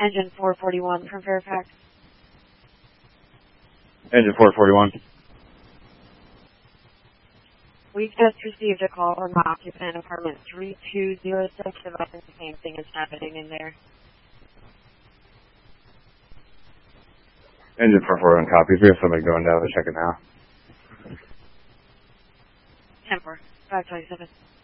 Engine 441 from Fairfax. Engine 441. We've just received a call from occupant apartment 3206 about the same thing is happening in there. Engine 441 copies. We have somebody going down to check it now. 10-4, 527.